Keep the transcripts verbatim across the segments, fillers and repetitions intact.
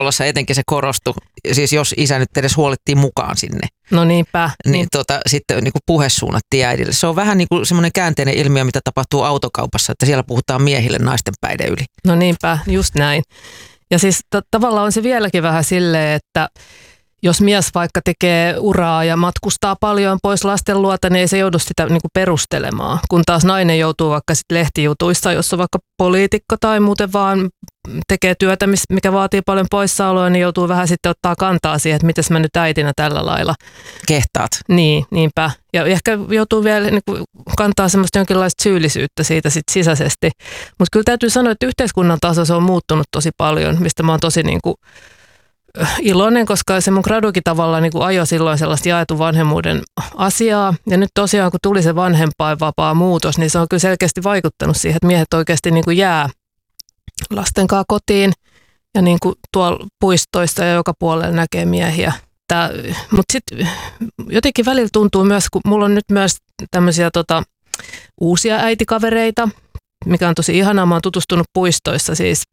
neuvolassa etenkin se korostui, siis jos isä nyt edes huolittiin mukaan sinne. No niinpä. Niin, niin. tota, sitten niin kuin puhe suunnattiin äidille. Se on vähän niin kuin semmoinen käänteinen ilmiö, mitä tapahtuu autokaupassa, että siellä puhutaan miehille naisten päiden yli. No niinpä, just näin. Ja siis t- tavallaan on se vieläkin vähän silleen, että jos mies vaikka tekee uraa ja matkustaa paljon pois lasten luota, niin ei se joudu sitä niin kuin perustelemaan. Kun taas nainen joutuu vaikka sit lehtijutuissa, jos on vaikka poliitikko tai muuten vaan tekee työtä, mikä vaatii paljon poissaoloa, niin joutuu vähän sitten ottaa kantaa siihen, että mitäs mä nyt äitinä tällä lailla. Kehtaat. Niin, niinpä. Ja ehkä joutuu vielä niin kuin kantaa semmoista jonkinlaista syyllisyyttä siitä sit sisäisesti. Mutta kyllä täytyy sanoa, että yhteiskunnan taso se on muuttunut tosi paljon, mistä mä oon tosi niin kuin iloinen, koska se mun gradukin tavallaan niin kuin ajoi silloin sellaista jaetun vanhemmuuden asiaa. Ja nyt tosiaan, kun tuli se vanhempainvapaa muutos, niin se on kyllä selkeästi vaikuttanut siihen, että miehet oikeasti niin kuin jää lasten kanssa kotiin ja niin kuin tuolla puistoissa ja joka puolella näkee miehiä. Mutta sitten jotenkin välillä tuntuu myös, kun mulla on nyt myös tämmöisiä tota, uusia äitikavereita, mikä on tosi ihanaa. Mä oon tutustunut puistoissa siis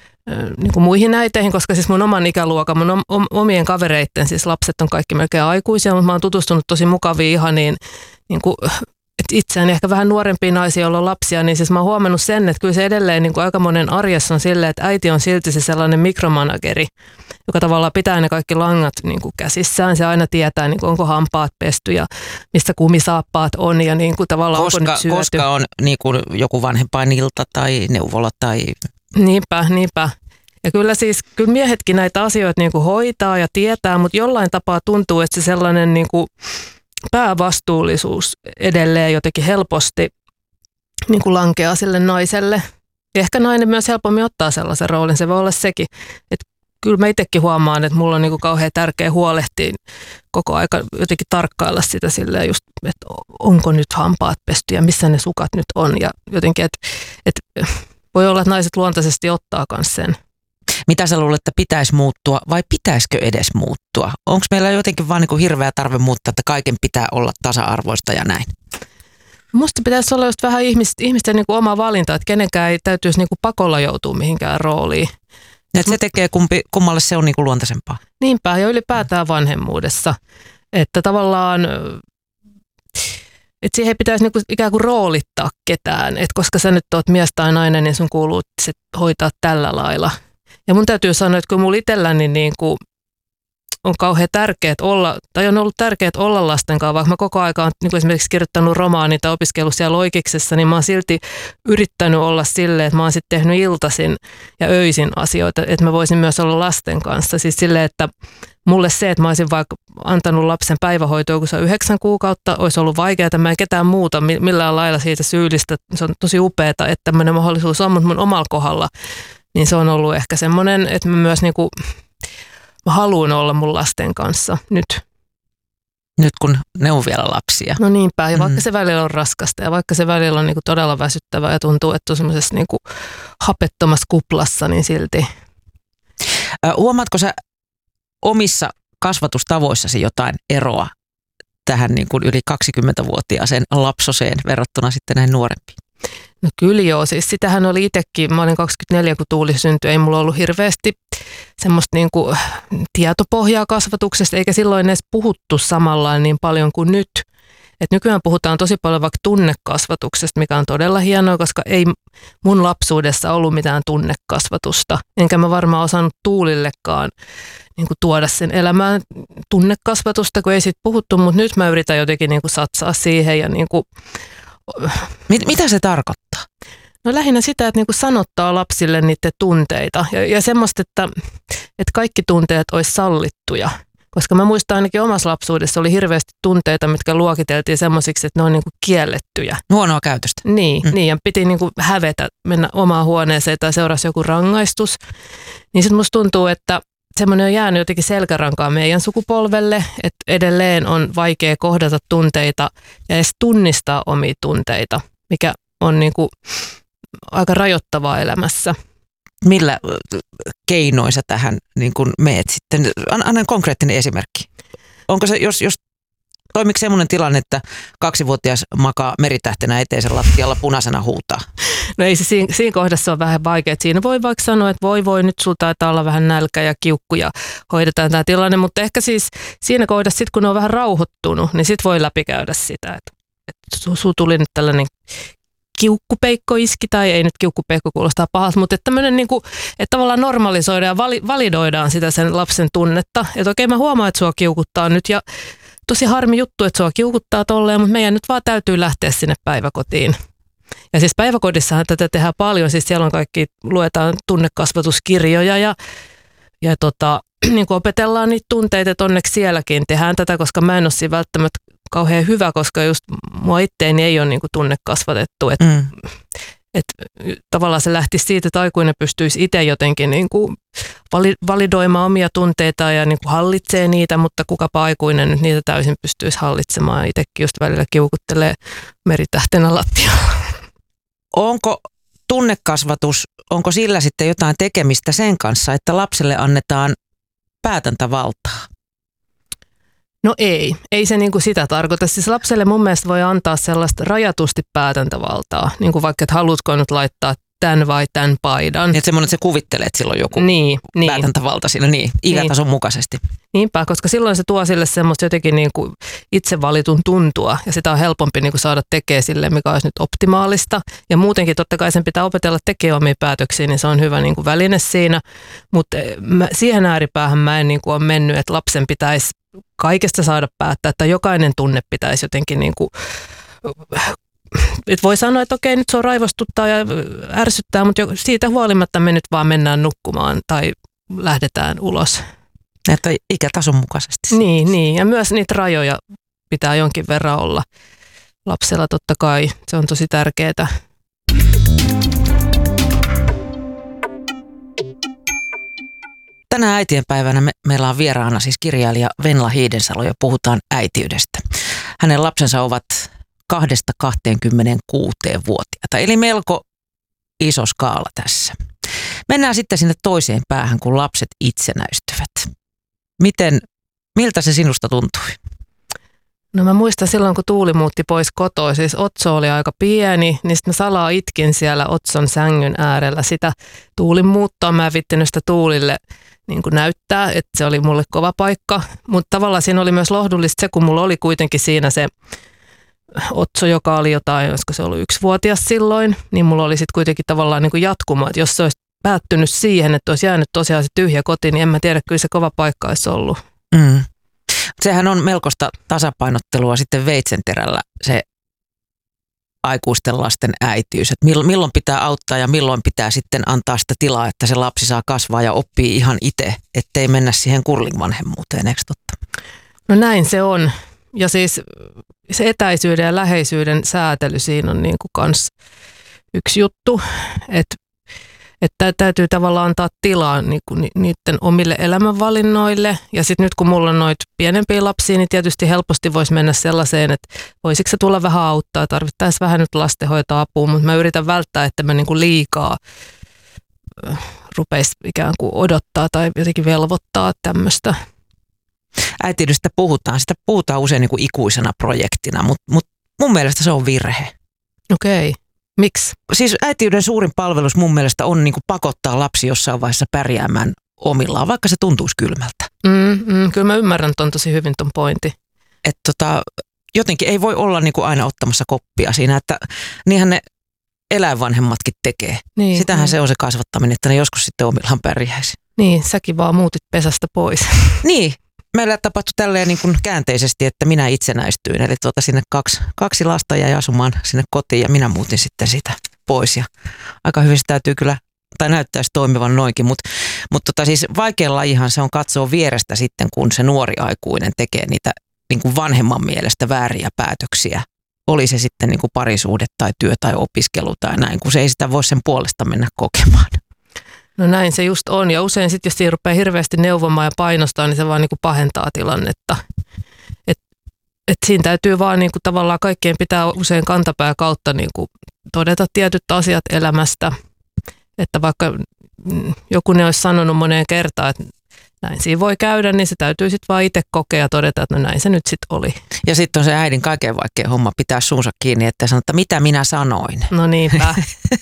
niin kuin muihin äiteihin, koska siis mun oman ikäluokan, mun omien kavereitten, siis lapset on kaikki melkein aikuisia, mutta mä oon tutustunut tosi mukaviin ihaniin, niin kuin, että itseäni ehkä vähän nuorempia naisia, joilla on lapsia, niin siis mä oon huomannut sen, että kyllä se edelleen niin kuin aika monen arjessa on silleen, että äiti on silti se sellainen mikromanageri, joka tavallaan pitää ne kaikki langat niin kuin käsissään. Se aina tietää, niin kuin onko hampaat pesty ja missä kumisaappaat on ja niin kuin tavallaan koska, onko nyt syöty. Koska on niin kuin joku vanhempainilta tai neuvola tai... Niinpä, niinpä. Ja kyllä siis kyllä miehetkin näitä asioita niin kuin hoitaa ja tietää, mutta jollain tapaa tuntuu, että se sellainen niin kuin päävastuullisuus edelleen jotenkin helposti niin kuin lankeaa sille naiselle. Ja ehkä nainen myös helpommin ottaa sellaisen roolin, se voi olla sekin. Että kyllä mä itsekin huomaan, että mulla on niin kuin kauhean tärkeä huolehtia koko aika jotenkin tarkkailla sitä silleen just, että onko nyt hampaat pesty ja missä ne sukat nyt on. Ja jotenkin, että, että voi olla, että naiset luontaisesti ottaa myös sen. Mitä sä luulet, että pitäisi muuttua vai pitäisikö edes muuttua? Onko meillä jotenkin vaan niin kuin hirveä tarve muuttaa, että kaiken pitää olla tasa-arvoista ja näin? Musta pitäisi olla just vähän ihmisten, ihmisten niin kuin oma valinta, että kenenkään ei täytyisi niin kuin pakolla joutua mihinkään rooliin. Että se tekee kumpi, kummalle se on niin kuin luontaisempaa. Niinpä, ja ylipäätään vanhemmuudessa. Että tavallaan, että siihen ei pitäisi niin kuin ikään kuin roolittaa ketään. Että koska sä nyt oot mies tai nainen, niin sun kuuluu se hoitaa tällä lailla. Ja mun täytyy sanoa, että kun mulla itselläni niin kuin on kauhean tärkeää olla, tai on ollut tärkeää olla lasten kanssa, vaikka mä koko ajan olen niin esimerkiksi kirjoittanut romaani tai opiskellut siellä Loikiksessa, niin mä oon silti yrittänyt olla silleen, että mä oon sitten tehnyt iltaisin ja öisin asioita, että mä voisin myös olla lasten kanssa. Siis silleen, että mulle se, että mä olisin vaikka antanut lapsen päivähoitoa, kun se on yhdeksän kuukautta, olisi ollut vaikeaa, mä en ketään muuta millään lailla siitä syyllistä. Se on tosi upeaa, että tämmöinen mahdollisuus on, mutta mun omalla kohdalla, niin se on ollut ehkä semmoinen, että mä myös niinku mä haluan olla mun lasten kanssa nyt. Nyt kun ne on vielä lapsia. No niinpä, ja vaikka mm. se välillä on raskasta ja vaikka se välillä on niinku todella väsyttävää ja tuntuu, että on semmoisessa niinku hapettomassa kuplassa, niin silti. Äh, huomaatko sä omissa kasvatustavoissasi jotain eroa tähän niin kuin yli kaksikymmentävuotiaaseen lapsoseen verrattuna sitten näin nuorempiin? No kyllä joo, siis sitähän oli itsekin, mä olin kaksikymmentäneljä, kun Tuuli syntyi, ei mulla ollut hirveästi semmoista niin kuin tietopohjaa kasvatuksesta, eikä silloin edes puhuttu samalla niin paljon kuin nyt. Et nykyään puhutaan tosi paljon vaikka tunnekasvatuksesta, mikä on todella hienoa, koska ei mun lapsuudessa ollut mitään tunnekasvatusta. Enkä mä varmaan osannut Tuulillekaan niin kuin tuoda sen elämään tunnekasvatusta, kun ei siitä puhuttu, mutta nyt mä yritän jotenkin niin kuin satsaa siihen ja niin kuin Mit, mitä se tarkoittaa? No lähinnä sitä, että niinku sanottaa lapsille niiden tunteita ja, ja semmoista, että, että kaikki tunteet olisi sallittuja. Koska mä muistan ainakin omassa lapsuudessa oli hirveästi tunteita, mitkä luokiteltiin semmoisiksi, että ne on niinku kiellettyjä. Huonoa käytöstä. Niin, mm. niin ja piti niinku hävetä, mennä omaan huoneeseen tai seurasi joku rangaistus. Niin sitten musta tuntuu, että semmoinen on jäänyt jotenkin selkärankaan meidän sukupolvelle, että edelleen on vaikea kohdata tunteita ja edes tunnistaa omia tunteita, mikä on niin kuin aika rajoittavaa elämässä. Millä keinoin sä tähän niin kuin meet sitten? Anna konkreettinen esimerkki. Onko se, jos, jos Toimiko semmoinen tilanne, että kaksivuotias makaa meritähtenä eteisen lattialla punaisena huutaa? No ei se siinä, siinä kohdassa on vähän vaikea. Siinä voi vaikka sanoa, että voi voi, nyt sulla taitaa olla vähän nälkä ja kiukku ja hoidetaan tämä tilanne. Mutta ehkä siis siinä kohdassa, sit kun ne on vähän rauhoittunut, niin sit voi läpikäydä sitä, että, että sulla tuli nyt tällainen kiukkupeikko iski, tai ei nyt kiukkupeikko kuulostaa pahalta, mutta että tämmöinen niin kuin, että tavallaan normalisoidaan ja vali, validoidaan sitä sen lapsen tunnetta. Että okei, mä huomaan, että sua kiukuttaa nyt ja tosi harmi juttu, että sua kiukuttaa tolleen, mutta meidän nyt vaan täytyy lähteä sinne päiväkotiin. Ja siis päiväkodissahan tätä tehdään paljon, siis siellä on kaikki, luetaan tunnekasvatuskirjoja ja, ja tota, niin kuin opetellaan niitä tunteita, että onneksi sielläkin tehdään tätä, koska mä en ole siinä välttämättä kauhean hyvä, koska just mua itteeni ei ole niin kuin tunnekasvatettu. Että mm. et, tavallaan se lähti siitä, että aikuinen pystyisi itse jotenkin niin kuin validoimaan omia tunteita ja niin kuin hallitsee niitä, mutta kukapa aikuinen nyt niitä täysin pystyisi hallitsemaan. Itsekin just välillä kiukuttelee meritähtenä lattialla. Onko tunnekasvatus, onko sillä sitten jotain tekemistä sen kanssa, että lapselle annetaan päätäntävaltaa? No ei, ei se niinku sitä tarkoita. Siis lapselle mun mielestä voi antaa sellaista rajatusti päätäntävaltaa, niin kuin vaikka, että haluatko nyt laittaa tämän vai tämän paidan. Että semmoinen, että se kuvittelee, että sillä on joku niin, päätäntävalta siinä, niin, ikätason niin. mukaisesti. Niinpä, koska silloin se tuo sille semmoista jotenkin niin kuin itse valitun tuntua, ja sitä on helpompi niin kuin saada tekemään sille, mikä olisi nyt optimaalista. Ja muutenkin totta kai sen pitää opetella tekemään omia päätöksiä, niin se on hyvä niin kuin väline siinä. Mutta siihen ääripäähän mä en niin kuin ole mennyt, että lapsen pitäisi kaikesta saada päättää, että jokainen tunne pitäisi jotenkin niin kuin et voi sanoa, että okei, nyt se on raivostuttaa ja ärsyttää, mutta siitä huolimatta me nyt vaan mennään nukkumaan tai lähdetään ulos. Että ikätason mukaisesti. Niin, niin, ja myös niitä rajoja pitää jonkin verran olla lapsella totta kai. Se on tosi tärkeää. Tänä äitienpäivänä me, meillä on vieraana siis kirjailija Venla Hiidensalo ja puhutaan äitiydestä. Hänen lapsensa ovat kahdesta kahteenkymmeneenkuuteen vuotiaita, eli melko iso skaala tässä. Mennään sitten sinne toiseen päähän, kun lapset itsenäistyvät. Miten, miltä se sinusta tuntui? No mä muistan silloin, kun Tuuli muutti pois kotoa, siis Otso oli aika pieni, niin sitten mä salaa itkin siellä Otson sängyn äärellä sitä Tuulin muuttoa. Mä en vittinyt sitä Tuulille niin kuin näyttää, että se oli mulle kova paikka, mutta tavallaan siinä oli myös lohdullista se, kun mulla oli kuitenkin siinä se Otso, joka oli jotain, olisiko se ollut yksivuotias silloin, niin mulla oli sitten kuitenkin tavallaan niin kuin jatkuma, että jos se olisi päättynyt siihen, että olisi jäänyt tosiaan se tyhjä koti, niin en mä tiedä, kyllä se kova paikka olisi ollut. Mm. Sehän on melkoista tasapainottelua sitten veitsenterällä se aikuisten lasten äitiys, että milloin pitää auttaa ja milloin pitää sitten antaa sitä tilaa, että se lapsi saa kasvaa ja oppii ihan itse, ettei mennä siihen curling-vanhemmuuteen, eikö totta? No näin se on. Ja siis se etäisyyden ja läheisyyden säätely siinä on niin kuin kans yksi juttu, että että täytyy tavallaan antaa tilaa niin kuin niiden omille elämänvalinnoille. Ja sitten nyt kun mulla on noita pienempiä lapsia, niin tietysti helposti voisi mennä sellaiseen, että voisiko se tulla vähän auttaa, tarvittaisiin vähän nyt lastenhoitoapua, mutta mä yritän välttää, että mä niin kuin liikaa rupeisi ikään kuin odottaa tai jotenkin velvoittaa tämmöistä. Äitiydestä puhutaan, sitä puhutaan usein niin kuin ikuisena projektina, mutta, mutta mun mielestä se on virhe. Okei. Miksi? Siis äitiyden suurin palvelus mun mielestä on niin kuin pakottaa lapsi jossain vaiheessa pärjäämään omillaan, vaikka se tuntuisi kylmältä. Mm, mm, kyllä mä ymmärrän ton tosi hyvin ton pointin. Että tota, jotenkin ei voi olla niin kuin aina ottamassa koppia siinä, että niinhän ne eläinvanhemmatkin tekee. Niin, Sitähän niin. se on se kasvattaminen, että ne joskus sitten omillaan pärjäisi. Niin, säkin vaan muutit pesästä pois. Niin. Meillä tapahtui tälleen niin kuin käänteisesti, että minä itsenäistyin. Eli tuota sinne kaksi, kaksi lasta jäi asumaan sinne kotiin ja minä muutin sitten sitä pois. Ja aika hyvin se täytyy kyllä, tai näyttäisi toimivan noinkin. Mutta mut tota siis vaikea lajihan se on katsoa vierestä sitten, kun se nuori aikuinen tekee niitä niin kuin vanhemman mielestä vääriä päätöksiä. Oli se sitten niin kuin parisuhde tai työ tai opiskelu tai näin, kun se ei sitä voi sen puolesta mennä kokemaan. No näin se just on, ja usein sitten jos siinä rupeaa hirveästi neuvomaan ja painostaa, niin se vaan niinku pahentaa tilannetta. Et, et siinä täytyy vaan niinku tavallaan kaikkien pitää usein kantapää kautta niinku todeta tietyt asiat elämästä. Että vaikka joku ne olisi sanonut moneen kertaan, että näin siinä voi käydä, niin se täytyy sitten vaan itse kokea ja todeta, että no näin se nyt sitten oli. Ja sitten on se äidin kaikkein vaikein homma pitää suunsa kiinni, että sanoo, että mitä minä sanoin. No niinpä.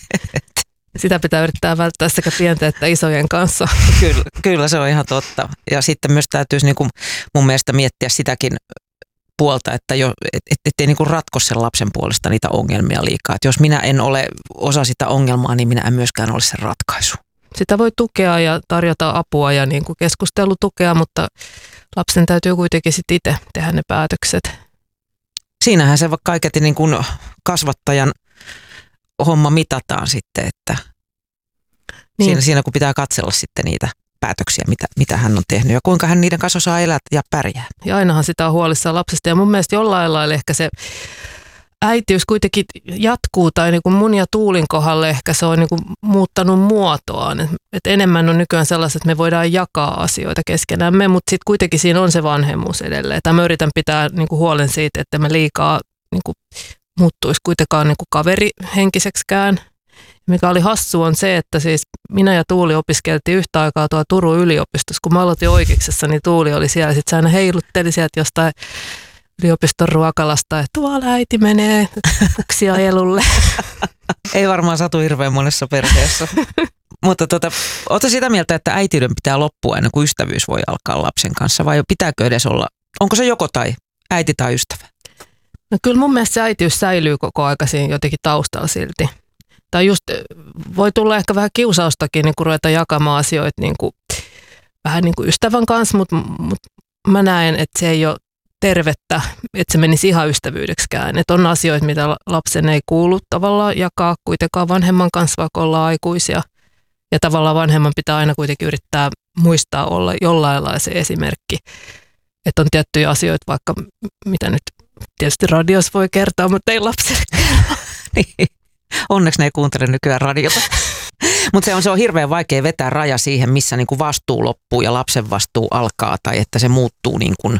Sitä pitää yrittää välttää sekä pienten että isojen kanssa. Kyllä, kyllä se on ihan totta. Ja sitten myös täytyisi niin kuin mun mielestä miettiä sitäkin puolta, että jo, et, et, ettei niin kuin ratko sen lapsen puolesta niitä ongelmia liikaa. Et jos minä en ole osa sitä ongelmaa, niin minä en myöskään ole sen ratkaisu. Sitä voi tukea ja tarjota apua ja niin kuin keskustelutukea, mutta lapsen täytyy kuitenkin sitten itse tehdä ne päätökset. Siinähän se kaiketi niin kuin kasvattajan homma mitataan sitten, että niin. siinä, siinä kun pitää katsella sitten niitä päätöksiä, mitä, mitä hän on tehnyt ja kuinka hän niiden kanssa osaa elää ja pärjää. Ja ainahan sitä on huolissaan lapsesta ja mun mielestä jollain lailla ehkä se äitiys kuitenkin jatkuu tai niin kuin mun ja Tuulin kohdalle ehkä se on niin kuin muuttanut muotoaan. Et, et enemmän on nykyään sellaiset, että me voidaan jakaa asioita keskenämme, mutta sitten kuitenkin siinä on se vanhemmuus edelleen. Tai mä yritän pitää niin kuin huolen siitä, että me liikaa niin kuin muuttuisi kuitenkaan niin kuin kaverihenkiseksikään. Mikä oli hassu on se, että siis minä ja Tuuli opiskeltiin yhtä aikaa tuolla Turun yliopistossa. Kun mä aloitin oikeuksessa, niin Tuuli oli siellä. Sitten se aina heilutteli sieltä jostain yliopiston ruokalasta, että tuolla äiti menee puksia elulle. Ei varmaan satu hirveän monessa perheessä. Mutta tota, ootko sitä mieltä, että äitiyden pitää loppua ennen kuin ystävyys voi alkaa lapsen kanssa? Vai pitääkö edes olla, onko se joko tai, äiti tai ystävä? No kyllä mun mielestä se äitiys säilyy koko aika siinä jotenkin taustalla silti. Tai just voi tulla ehkä vähän kiusaustakin niin kun ruveta jakamaan asioita niin kuin, vähän niin kuin ystävän kanssa, mutta, mutta mä näen, että se ei ole tervettä, että se menisi ihan ystävyydeksikään. Että on asioita, mitä lapsen ei kuulu tavallaan jakaa kuitenkaan vanhemman kanssa, vaikka ollaan aikuisia. Ja tavallaan vanhemman pitää aina kuitenkin yrittää muistaa olla jollain lailla se esimerkki. Että on tiettyjä asioita, vaikka mitä nyt tietysti radios voi kertoa, mutta ei lapselle kertoa. Niin. Onneksi ne ei kuuntele nykyään radiota. Mutta se on, se on hirveän vaikea vetää raja siihen, missä niinku vastuu loppuu ja lapsen vastuu alkaa. Tai että se muuttuu niinku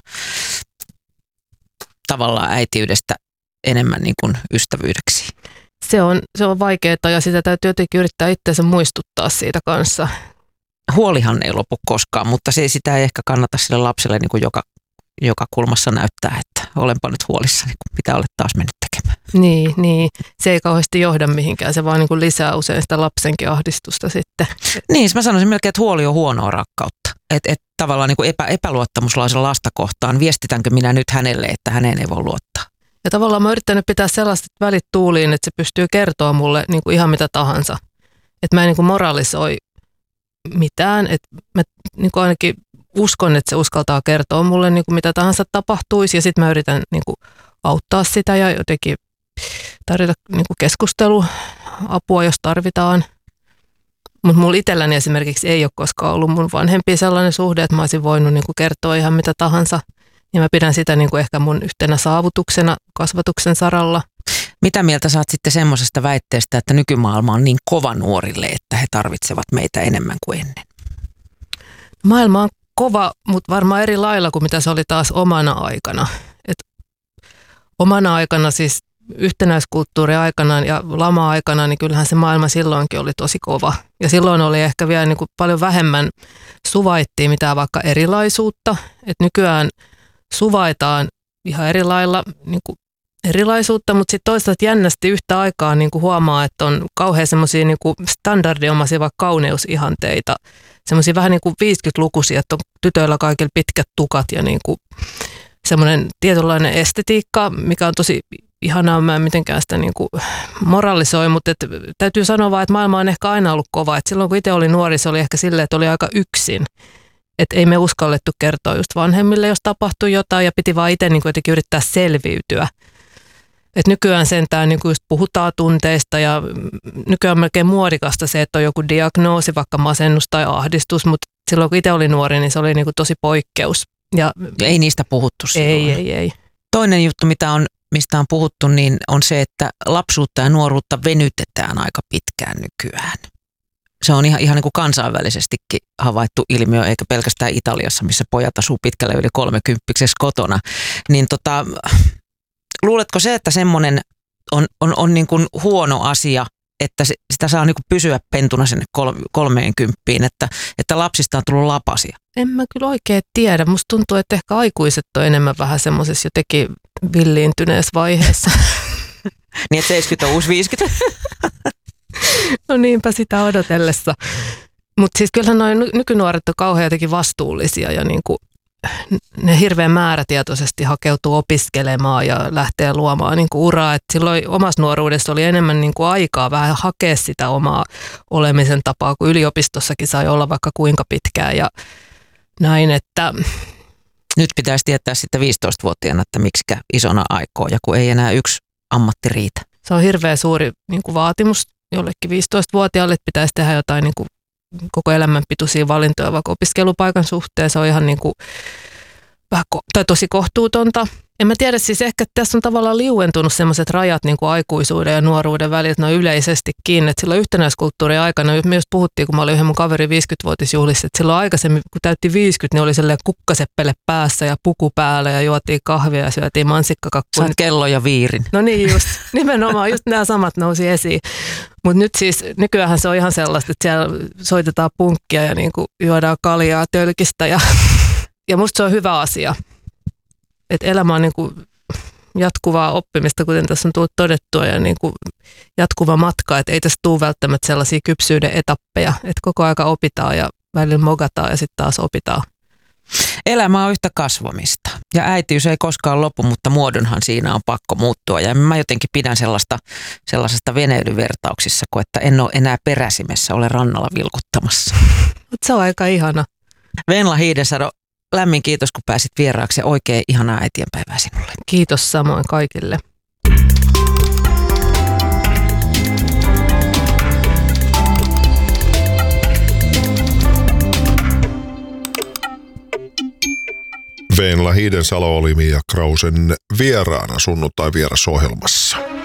tavallaan äitiydestä enemmän niinku ystävyydeksi. Se on, se on vaikeaa ja sitä täytyy jotenkin yrittää itseänsä muistuttaa siitä kanssa. Huolihan ei lopu koskaan, mutta se, sitä ei ehkä kannata sille lapselle niinku joka, joka kulmassa näyttää, että olenpa nyt huolissani, mitä olet taas mennyt tekemään. Niin, niin, se ei kauheasti johda mihinkään, se vaan niin kuin lisää usein sitä lapsenkin ahdistusta sitten. Niin, mä sanoisin melkein, että huoli on huonoa rakkautta. Että et tavallaan niin kuin epä, epäluottamuslaisen lasta kohtaan, viestitänkö minä nyt hänelle, että häneen ei voi luottaa. Ja tavallaan mä oon yrittänyt pitää sellaista välit tuuliin, että se pystyy kertoa mulle niin kuin ihan mitä tahansa. Että mä en niin kuin moralisoi mitään, että mä niin kuin ainakin uskon, että se uskaltaa kertoa mulle niin kuin mitä tahansa tapahtuisi ja sitten mä yritän niin kuin auttaa sitä ja jotenkin tarjota niin kuin keskusteluapua, jos tarvitaan. Mutta mulla itselläni esimerkiksi ei ole koskaan ollut mun vanhempiin sellainen suhde, että mä olisin voinut niin kuin kertoa ihan mitä tahansa. Ja mä pidän sitä niin kuin ehkä mun yhtenä saavutuksena kasvatuksen saralla. Mitä mieltä saat sitten semmoisesta väitteestä, että nykymaailma on niin kova nuorille, että he tarvitsevat meitä enemmän kuin ennen? Maailma on kova, mutta varmaan eri lailla kuin mitä se oli taas omana aikana. Et omana aikana siis yhtenäiskulttuuri aikanaan ja lama-aikana, niin kyllähän se maailma silloinkin oli tosi kova. Ja silloin oli ehkä vielä niin kuin paljon vähemmän suvaittiin mitään vaikka erilaisuutta. Et nykyään suvaitaan ihan eri lailla niin kuin erilaisuutta, mutta sitten toisaalta jännästi yhtä aikaa niin kuin huomaa, että on kauhean semmoisia niin kuin standardiomaisia vaikka kauneusihanteita. Semmoisia vähän niin kuin viisikymmentälukuisia, että on tytöillä kaikilla pitkät tukat ja niin kuin semmoinen tietynlainen estetiikka, mikä on tosi ihanaa, mä en mitenkään sitä niin kuin moralisoi, mutta et, täytyy sanoa vaan, että maailma on ehkä aina ollut kova. Et silloin kun itse oli nuori, se oli ehkä silleen, että oli aika yksin. Että ei me uskallettu kertoa just vanhemmille, jos tapahtui jotain ja piti vaan itse niin kuin jotenkin yrittää selviytyä. Et nykyään sentään niin kuin just puhutaan tunteista ja nykyään on melkein muodikasta se, että on joku diagnoosi, vaikka masennus tai ahdistus, mutta silloin kun itse oli nuori, niin se oli niin kuin tosi poikkeus. Ja ei niistä puhuttu silloin. Ei, ei, ei. Toinen juttu, mitä on, mistä on puhuttu, niin on se, että lapsuutta ja nuoruutta venytetään aika pitkään nykyään. Se on ihan, ihan niin kuin kansainvälisestikin havaittu ilmiö, eikä pelkästään Italiassa, missä pojat asuu pitkälle yli kolmekymppiseksi kotona. Niin tota, luuletko se, että semmoinen on, on, on niin kuin huono asia että sitä saa niinku pysyä pentuna sinne kolmeenkymppiin, että, että lapsista on tullut lapasia? En mä kyllä oikein tiedä. Musta tuntuu, että ehkä aikuiset on enemmän vähän semmoisessa jotenkin villiintyneessä vaiheessa. Niin, että seitsemänkymmentä on uusi viisikymmentä. No niinpä sitä odotellessa. Mutta siis kyllähän noin nykynuoret on kauhean jotenkin vastuullisia ja niinku, ne hirveän määrätietoisesti hakeutuu opiskelemaan ja lähtee luomaan niinku uraa. Et silloin omassa nuoruudessa oli enemmän niinku aikaa vähän hakea sitä omaa olemisen tapaa, kun yliopistossakin sai olla vaikka kuinka pitkään ja näin, että... Nyt pitäisi tietää sitten viisitoistavuotiaana, että miksikä isona aikoo ja kun ei enää yksi ammatti riitä. Se on hirveän suuri niinku vaatimus jollekin viisitoistavuotiaalle, että pitäisi tehdä jotain niinku koko elämän pituisia valintoja vaikka opiskelupaikan suhteen. Se on ihan niin kuin, vähän ko- tai tosi kohtuutonta. En mä tiedä, siis ehkä tässä on tavallaan liuentunut sellaiset rajat niin kuin aikuisuuden ja nuoruuden välillä, no yleisestikin. Että silloin yhtenäiskulttuurin aikana, me just puhuttiin, kun mä olin yhden mun kaverin viisikymmentävuotisjuhlissa, että silloin aikaisemmin, kun täytti viisikymmentä, niin oli sellainen kukkaseppele päässä ja puku päällä ja juotiin kahvia ja syötiin mansikkakakkuja. Sait kello ja viirin. No niin just, nimenomaan, just nämä samat nousi esiin. Mutta nyt siis, nykyäänhän se on ihan sellaista, että siellä soitetaan punkkia ja niin kuin juodaan kaljaa tölkistä ja, ja musta se on hyvä asia. Että elämä on niin kuin jatkuvaa oppimista, kuten tässä on tullut todettua, ja niin kuin jatkuva matka, että ei tässä tule välttämättä sellaisia kypsyyden etappeja, että koko aika opitaan ja välillä mogataan ja sitten taas opitaan. Elämä on yhtä kasvamista ja äitiys ei koskaan lopu, mutta muodonhan siinä on pakko muuttua ja mä jotenkin pidän sellaista, sellaisesta veneilyvertauksissa, kun että en ole enää peräsimessä, ole rannalla vilkuttamassa. Mutta se on aika ihana. Venla Hiidensalo, lämmin kiitos kun pääsit vieraaksi ja oikein ihanaa äitienpäivää sinulle. Kiitos samoin kaikille. Venla Hiidensalo oli Mia Krausen vieraana sunnuntai vierasohjelmassa.